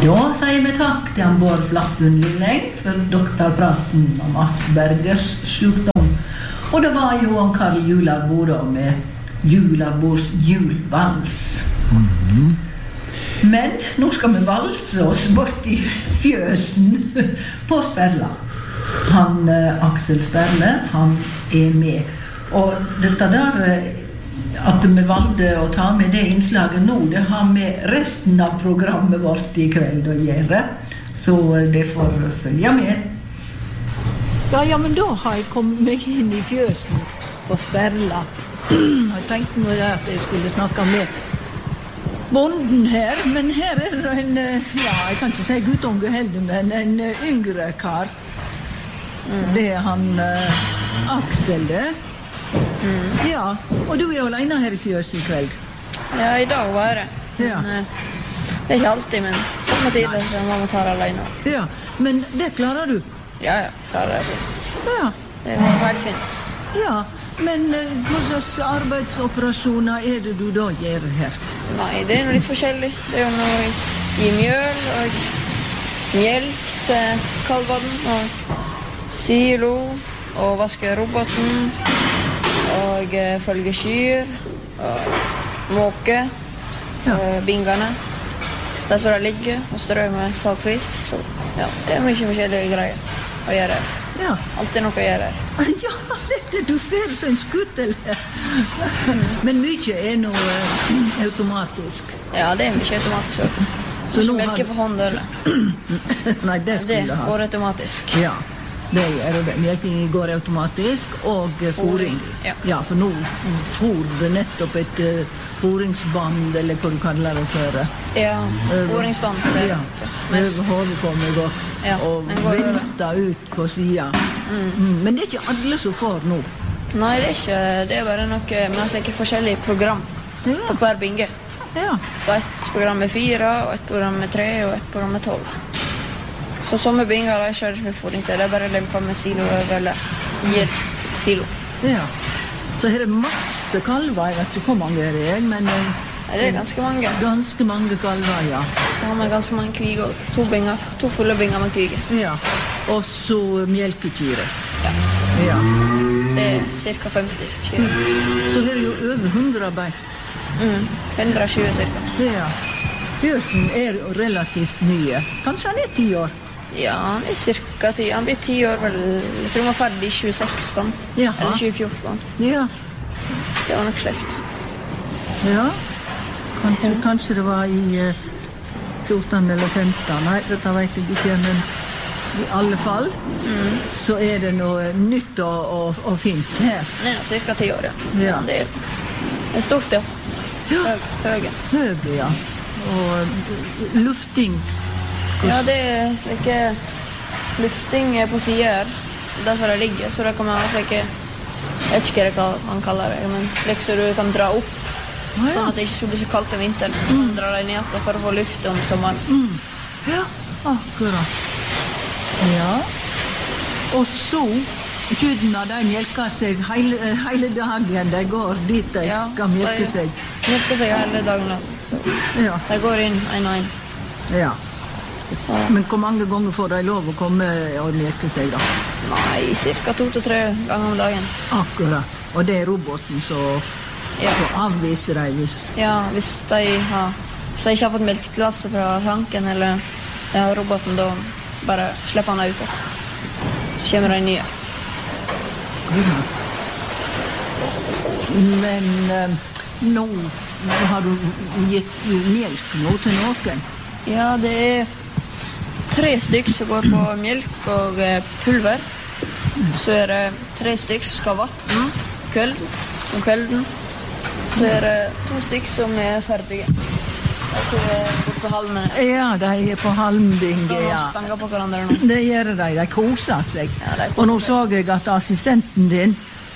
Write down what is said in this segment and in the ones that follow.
Da sier vi takk til han Bård Flattun Lilleng for doktorpraten om Aspergers sykdom. Og det var jo om Karl Jularbo da med Jularbords julvals. Men nå skal vi valse oss bort i fjøsen på Sperla. Han Aksel Sperle, han med. Og dette der at vi valgte å ta med det innslaget nå, det har med resten av programmet vårt i kveld å gjøre. Så det får følge med. Ja, men da har jeg kommet meg inn i fjøsen på Sperla. Jeg tenkte nå at jeg skulle snakke med bonden her, men her det en, jeg kan ikke si guttunge heller, men en yngre kar. Det han Aksel det. Ja, og du jo alene her i fjøsen i kveld? Ja, i dag var det. Ja. Men, det ikke alltid, men samme tid som mamma tar alene. Ja, men det klarer du? Ja, klarer det fint. Ja. Det var veldig fint. Ja, men hva slags arbeidsoperasjoner det du da gjør her? Nei, det noe litt forskjellig. Det jo noe i mjøl og melk til kalvene, og silo, og vaske roboten, og følge kyr, og måke, bingene. Der så det ligger, og strø med saltflis. Så ja, det mye forskjellige greier å gjøre. Ja. Alltid noe å gjøre. Ja, du fer som en skuttel. Men mye noe automatisk. Ja, det mye automatisk. Så ikke melke for hånd, eller? Nei, det skulle du ha. Det går automatisk. Ja. Det gjør det. Melking går automatisk, og fôring. Ja, for nå fôr det nettopp et fôringsband, eller hva du kaller det for. Ja, fôringsband. Ja, over hodet på meg, og venter ut på siden. Men det ikke alle som får nå. Nei, det ikke. Det bare noe med et forskjellig program på hver binge. Ja. Så et program 4, og et program 3, og et program 12. Så somme binger jeg kjører ikke med fôring til. Det bare lemper med silo eller gir silo. Ja. Så her masse kalver. Jeg vet ikke hvor mange det men det ganske mange. Ganske mange kalver, ja. Så har vi ganske mange kviger også. To fulle binger med kviger. Ja. Og så melkekyre. Ja. Det cirka 50 kyr. Så her jo over 100 best. 120 cirka. Ja. Fjøsen jo relativt nye. Kanskje han 10 år? Ja, han cirka 10. Han blir 10 år vel. Jeg tror han var ferdig i 2016. Jaha. Eller 2014. Ja. Det var nok slekt. Ja. Kanskje det var i 14 eller 15. Nei, dette vet jeg ikke, men i alle fall så det noe nytt og fint her. Det nå cirka 10 år, ja. Det stort, ja. Høge, ja. Og lufting. Ja, det ikke lufting på siden her. Der så det ligger, så det kan man ikke, jeg vet ikke hva man kaller det, men slik så du kan dra opp, sånn at det ikke skal bli så kaldt om vinteren, så man drar deg ned for å få luft om sommeren. Ja, akkurat. Ja. Og så, kyrne, de melker seg hele dagen, de går dit de skal melke seg. Melker seg hele dagen, så de går inn en og en. Ja. Men hvor mange ganger får de lov å komme og melke seg da? Nei, cirka 2 til 3 ganger om dagen. Akkurat. Og det roboten så avviser de hvis... Ja, hvis de ikke har fått melketillatelse fra tanken eller roboten, da bare slipper han ut. Så kommer de nye. Men nå har du gitt melk nå til noen? Ja, det 3 stykker som går på melk og pulver. Så det 3 stykker som skal ha vatten om kvelden. Så det 2 stykker som ferdige. Jeg tror går på halmen. Ja, de på halmbinge, ja. Stanger på hverandre nå. Det gjør de koser seg. Ja, og nå så jeg at assistenten din...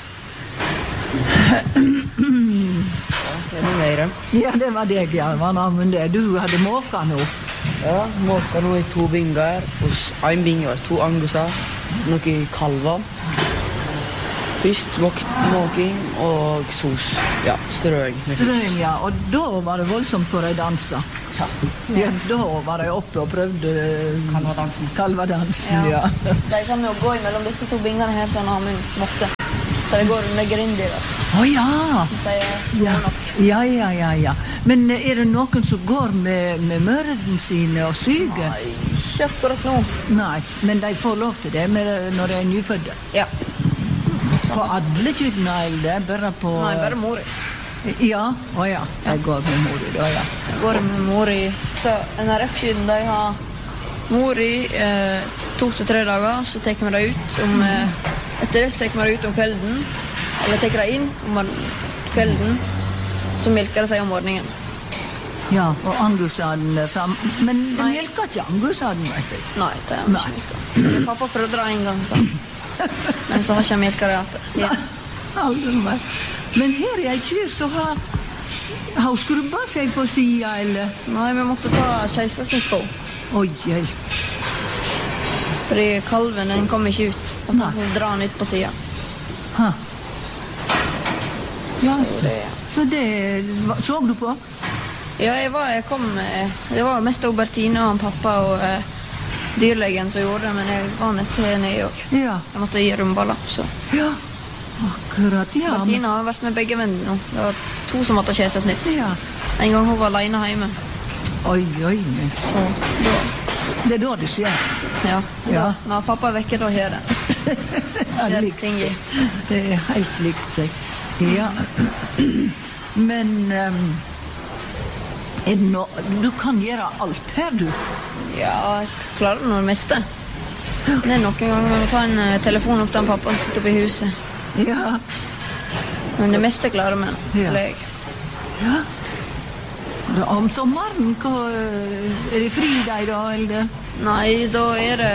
Ja, det var deg, ja. Men det, du hadde måka nå. Ja, måka nå i 2 binger. Hos en binge var 2 anguser, noen kalver. Først måking og sos. Ja, strøing med fisk. Strøing, ja. Og da var det voldsomt for de dansa. Ja. Ja, da var de oppe og prøvde kalvadansen, ja. De kan jo gå imellom disse to bingene her, sånn Amund måtte. Så det går under grindyret. Ja. De små nok. Ja. Men det noen som går med mørden sine og syger? Nei, ikke akkurat nå. Nei, men de får lov til det når de nyfødte. Ja. På alle kyrne, eller bare på... Nei, bare mor i. Ja, de går med mor i, ja. De går med mor i. Så NRF-kyrne, de har mor i 2 til 3 dager, så teker vi det ut etter det teker vi det ut om kvelden, eller teker det inn om kvelden, så melker det seg om morgenen. Ja, og angusaden sammen. Men de melker ikke angusaden, vet jeg. Nei, det er ikke melker. Pappa prøvde det en gang, sånn. Men så har ikke melker det etter. Men her er en kyr som har skrubba seg på siden, eller? Nei, vi måtte ta keisersnitt på. Oi. Fordi kalven, den kom ikke ut. Da måtte vi dra den ut på siden. Ja, så det så du på? Ja, jeg kom det var mest Bertine og pappa og dyrlegen som gjorde det, men jeg var nede også. Ja. Jeg måtte gi rumballer, så. Ja, akkurat, ja. Bertine har vært med begge vennene nå. Det var 2 som måtte keisersnitt. Ja. En gang hun var alene hjemme. Oi. Så da. Det er da det skjer. Ja. Ja. Når pappa er vekke, da skjer det. Det er helt likt seg. Ja. Men du kan gjøre alt her, du. Ja, jeg klarer det meste. Det er noen ganger vi må ta en telefon opp til pappa og sitte oppe i huset. Ja. Men det meste klarer vi, eller jeg. Ja. Om sommeren, er det fri deg da, eller? Nei, da er det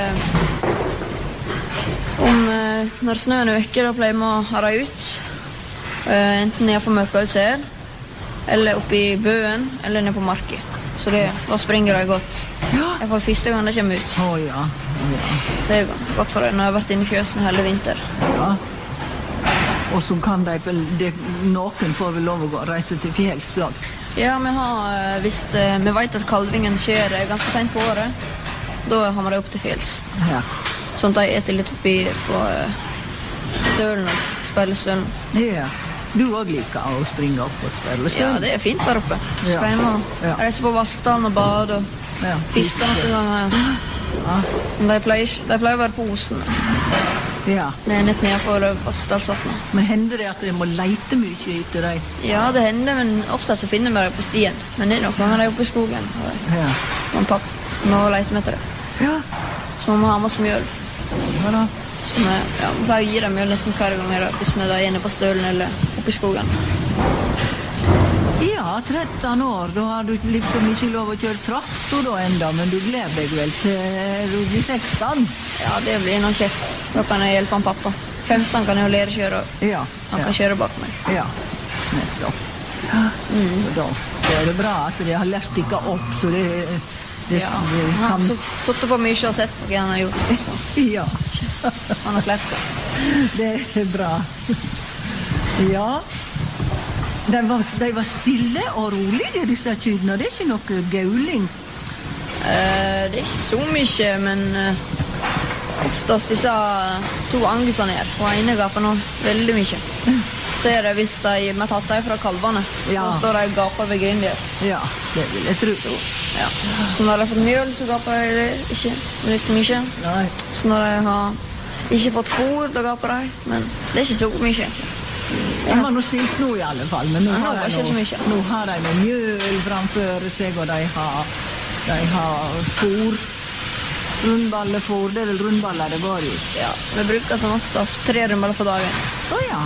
når snøen er vekke, da pleier vi å ha det ut. Enten ned for Møkølser, eller oppe i bøen, eller ned på marken. Så da springer det godt. Ja. Jeg får første gang det kommer ut. Ja. Det er godt for det, når jeg har vært inne i fjøsen hele vinter. Ja. Og så kan noen får vel lov å reise til fjells. Ja, vi vet at kalvingen skjer ganske sent på året. Da har vi det opp til fjells. Ja. Sånn at de etter litt oppi på stølen og spillestølen. Ja. Du også liker å springe opp på spillestølen? Ja, det er fint der oppe. Så pleier vi å reise på Vassdalen og bade og fiske noen ganger. Ja. Men de pleier å være på Osen. Ja. Det er nett nede på Vassdalsvatnet. Men hender det at de må leite mye etter deg? Ja, det hender, men ofte så finner vi dem på stien. Men det er noen ganger de er oppe i skogen. Ja. Og pappa må leite med etter det. Ja. Så må vi ha med oss mjøl. Hva da? Så vi pleier å gi dem mjøl nesten hver gang hvis vi er inne på stølen eller oppe i skogen. Ja, 13 år, da har du liksom ikke lov å kjøre traktor da enda, men du gleder deg vel til du blir 16? Ja, det blir noe kjekt. Da kan jeg hjelpe han pappa. 15 kan jeg jo lære kjøre, ja, han kan kjøre bak meg. Ja, nettopp. Så da er det bra at de har lært ikke opp, så det han har suttet på mye og sett på hva han har gjort. Så. Ja. Han har lært det. Det er bra. Ja. De var stille og rolige, disse kyrne. Det er ikke noe gauling. Det er ikke så mye, men oftest disse 2 angusene her. Og ene gaper nå veldig mye. Så er det hvis de har tatt dem fra kalvene. Ja. Da står de og gaper ved grindet. Ja, det vil jeg tro. Så når de har fått mjøl, så gaper de ikke litt mye. Nei. Så når de har ikke fått fôr, da gaper de. Men det er ikke så mye. De var noe stilt nå i alle fall, men nå har de noe mjøl framfor seg, og de har fôr. Rundballefôr, det er vel rundballer det går i. Ja, vi bruker som oftest 3 rundballer for dagen. Ja.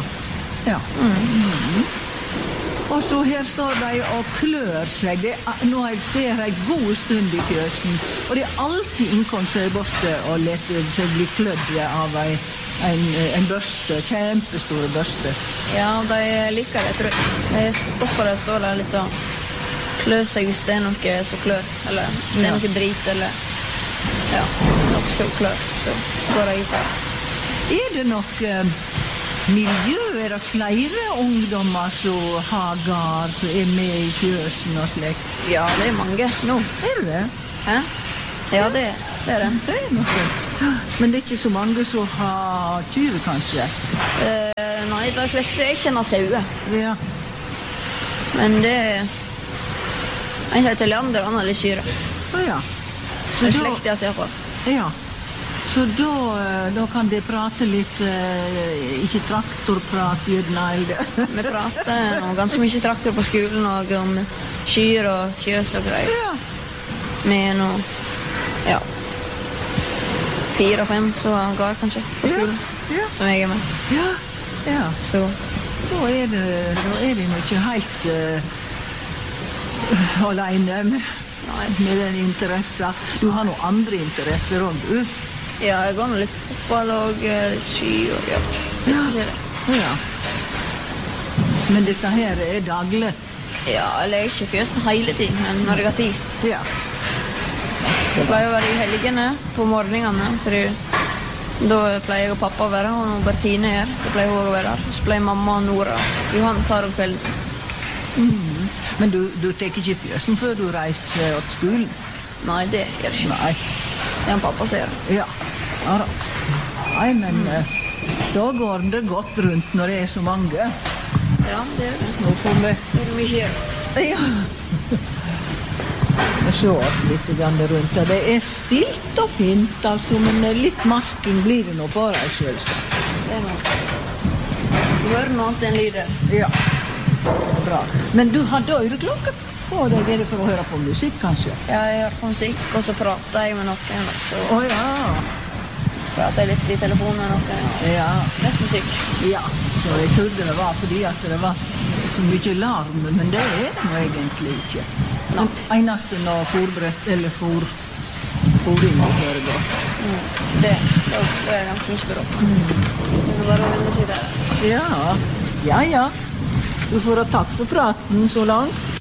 Og så her står de og klør seg. Nå har jeg stått en god stund i fjøsen, og det er alltid innkomst borte og leter seg bli klødd av en børste, kjempestore børste. Ja, de liker det, tror jeg. De stopper det, står der litt og klør seg hvis det er noe som klør, eller det er noe drit, eller noe som klør, så går de ut der. Er det nok miljø? Er det flere ungdommer som har gard, som er med i fjøsen og slik? Ja, det mange nå. Er det? Hæ? Ja, det er det. Det er noe. Men det er ikke så mange som har kyr, kanskje? Nei, de fleste jeg kjenner sauer. Ja. Men det en heter Leander, han er litt kyre. Ja. Det er slekt jeg ser på. Ja. Så da kan de prate litt, ikke traktorprat, Gudnald. Vi prater om ganske mye traktor på skolen, og om kyr og kjøs og greier. Ja. Med noe, ja, 4 og 5 så går kanskje på skolen, som jeg er med. Ja, ja. Så Da er det jo ikke helt alene med den interessen. Du har noen andre interesser også, du? ja, jeg går nå litt fotball og ski og ja. Ja. Men dette her er daglig? Ja, eller jeg er ikke i fjøsen hele tiden, men når jeg har tid. Ja. Jeg pleier å være i helgene på morgenene, for da pleier jeg og pappa å være, og når Bertine er, da pleier hun å være der. Så pleier mamma og Nora, Johan tar om kvelden. Men du tar ikke fjøsen før du reiser til skolen? Nei, det gjør jeg ikke. Nei. Det er en pappa som gjør det. Ja. Nei, men da går det godt rundt når det er så mange. Ja, det er det. Nå får vi... Det er mye gjør. Ja. Vi ser oss litt rundt. Det er stilt og fint, altså, men litt masking blir det nå på deg selvsagt. Det er noe. Du hører noe annet enn lyder. Ja, bra. Men du hadde øreklokke på deg, er det for å høre på musikk, kanskje? Ja, jeg hører på musikk, og så prater jeg med noen, og så Ja. prater jeg litt i telefonen med noen, og Ja. mest musikk. Ja, så jeg trodde det var fordi at det var så mye larm, men det er det nå egentlig ikke. Den eneste når forberedt, eller fôring foregår. Det er ganske mye bra. Det er bare å vende seg der. Ja. Du får ha takk for praten så langt.